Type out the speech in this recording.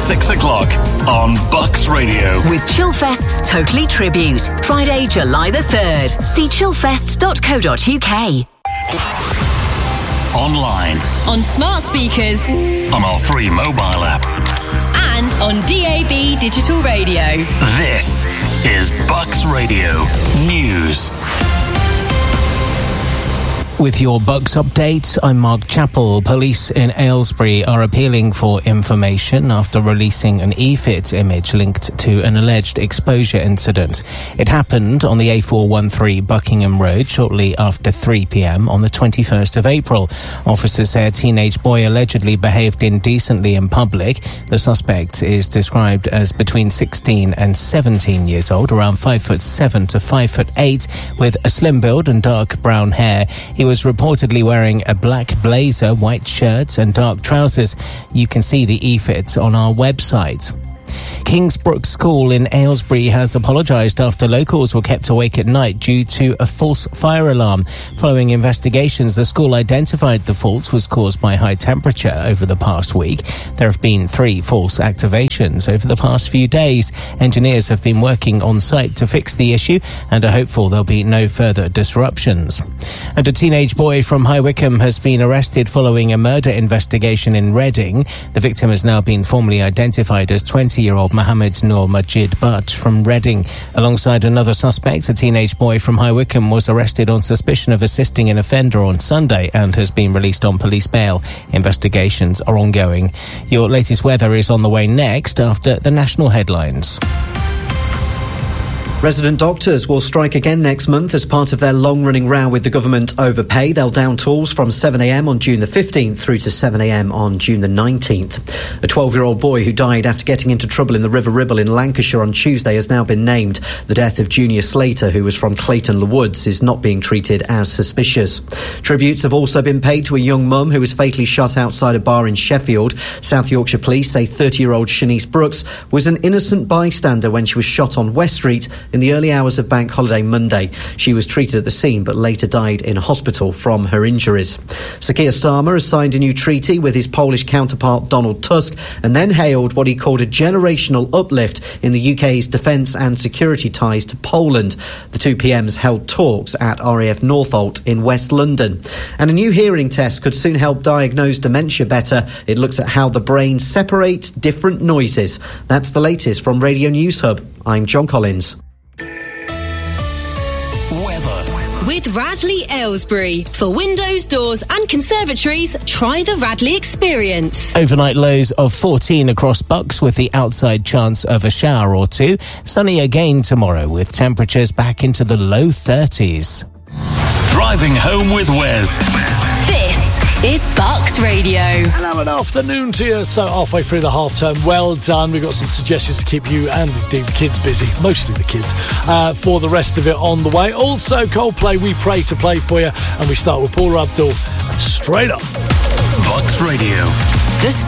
6 o'clock on Bucks Radio. With Chillfest's Totally Tribute. Friday, July the 3rd. See chillfest.co.uk. Online. On smart speakers. On our free mobile app. And on DAB Digital Radio. This is Bucks Radio News. With your Bucks updates, I'm Mark Chappell. Police in Aylesbury are appealing for information after releasing an eFit image linked to an alleged exposure incident. It happened on the A413 Buckingham Road shortly after 3 p.m. on the 21st of April. Officers say a teenage boy allegedly behaved indecently in public. The suspect is described as between 16 and 17 years old, around 5'7" to 5'8", with a slim build and dark brown hair. He was reportedly wearing a black blazer, white shirt and dark trousers. You can see the eFit on our website. Kingsbrook School in Aylesbury has apologised after locals were kept awake at night due to a false fire alarm. Following investigations, the school identified the fault was caused by high temperature over the past week. There have been 3 false activations over the past few days. Engineers have been working on site to fix the issue and are hopeful there'll be no further disruptions. And a teenage boy from High Wycombe has been arrested following a murder investigation in Reading. The victim has now been formally identified as 20-year-old Mohammed Noor Majid Butt from Reading. Alongside another suspect, a teenage boy from High Wycombe was arrested on suspicion of assisting an offender on Sunday and has been released on police bail. Investigations are ongoing. Your latest weather is on the way next after the national headlines. Resident doctors will strike again next month as part of their long-running row with the government over pay. They'll down tools from 7 a.m. on June the 15th through to 7 a.m. on June the 19th. A 12-year-old boy who died after getting into trouble in the River Ribble in Lancashire on Tuesday has now been named. The death of Junior Slater, who was from Clayton-le-Woods, is not being treated as suspicious. Tributes have also been paid to a young mum who was fatally shot outside a bar in Sheffield. South Yorkshire police say 30-year-old Shanice Brooks was an innocent bystander when she was shot on West Street in the early hours of Bank Holiday Monday. She was treated at the scene but later died in hospital from her injuries. Sir Keir Starmer has signed a new treaty with his Polish counterpart Donald Tusk and then hailed what he called a generational uplift in the UK's defence and security ties to Poland. The two PMs held talks at RAF Northolt in West London. And a new hearing test could soon help diagnose dementia better. It looks at how the brain separates different noises. That's the latest from Radio News Hub. I'm John Collins. With Radley Aylesbury. For windows, doors and conservatories, try the Radley experience. Overnight lows of 14 across Bucks with the outside chance of a shower or two. Sunny again tomorrow with temperatures back into the low 30s. Driving home with Wes. This is Bucks Radio. Hello and afternoon to you. So halfway through the half term, well done. We've got some suggestions to keep you and indeed the kids busy, mostly the kids, for the rest of it on the way. Also Coldplay, We Pray to play for you, and we start with Paula Abdul and Straight Up. Bucks Radio.